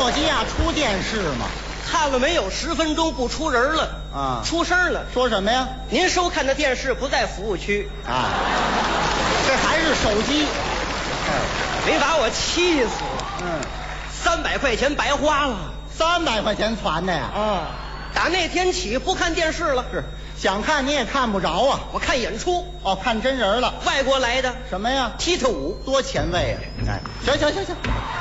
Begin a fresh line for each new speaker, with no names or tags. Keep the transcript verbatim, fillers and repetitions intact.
诺基亚出电视吗？
看了没有？十分钟不出人了
啊，
出声了。
说什么呀？
您收看的电视不在服务区
啊，这还是手机。
没把我气死了。
嗯，
三百块钱白花了。
三百块钱攒的呀？
啊，打那天起不看电视了。
是，想看你也看不着啊。
我看演出。
哦，看真人了。
外国来的。
什么呀？
踢踏舞。
多前卫啊！哎，行行行行。